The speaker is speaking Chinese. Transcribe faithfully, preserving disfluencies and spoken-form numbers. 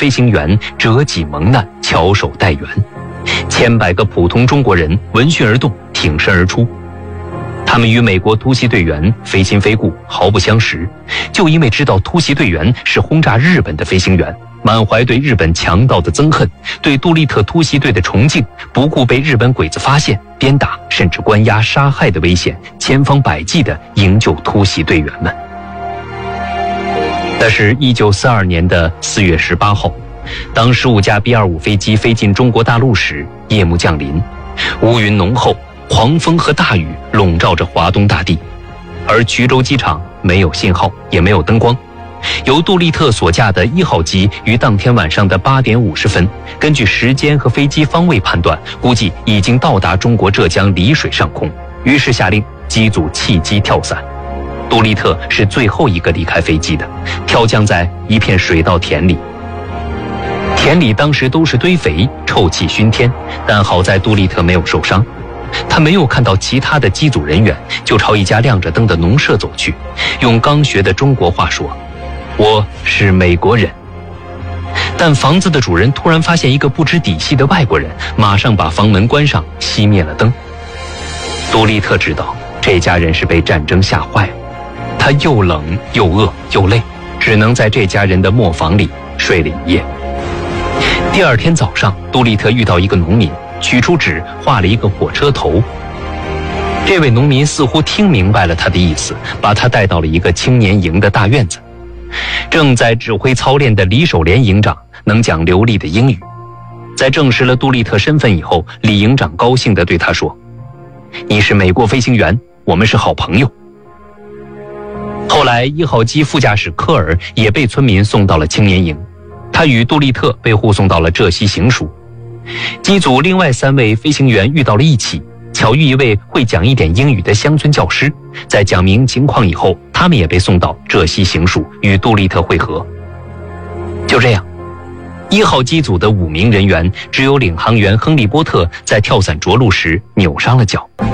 飞行员折戟蒙难，翘首待援。千百个普通中国人闻讯而动，挺身而出。他们与美国突袭队员非亲非故，毫不相识，就因为知道突袭队员是轰炸日本的飞行员，满怀对日本强盗的憎恨，对杜立特突袭队的崇敬，不顾被日本鬼子发现、鞭打甚至关押杀害的危险，千方百计地营救突袭队员们。那是一九四二年的四月十八号，当十五架 B 二五 飞机飞进中国大陆时，夜幕降临，乌云浓厚，狂风和大雨笼罩着华东大地，而衢州机场没有信号，也没有灯光。由杜立特所驾的一号机于当天晚上的八点五十分，根据时间和飞机方位判断，估计已经到达中国浙江丽水上空，于是下令机组弃机跳伞。杜立特是最后一个离开飞机的，跳降在一片水稻田里。田里当时都是堆肥，臭气熏天，但好在杜立特没有受伤。他没有看到其他的机组人员，就朝一家亮着灯的农舍走去，用刚学的中国话说：“我是美国人。”但房子的主人突然发现一个不知底细的外国人，马上把房门关上，熄灭了灯。杜立特知道这家人是被战争吓坏了，他又冷又饿又累，只能在这家人的磨坊里睡了一夜。第二天早上，杜立特遇到一个农民，取出纸画了一个火车头。这位农民似乎听明白了他的意思，把他带到了一个青年营的大院子。正在指挥操练的李守廉营长能讲流利的英语，在证实了杜立特身份以后，李营长高兴地对他说：“你是美国飞行员，我们是好朋友。”后来一号机副驾驶科尔也被村民送到了青年营，他与杜立特被护送到了浙西行署。机组另外三位飞行员遇到了一起，巧遇一位会讲一点英语的乡村教师，在讲明情况以后，他们也被送到浙西行署与杜立特会合。就这样，一号机组的五名人员，只有领航员亨利波特在跳伞着陆时扭伤了脚。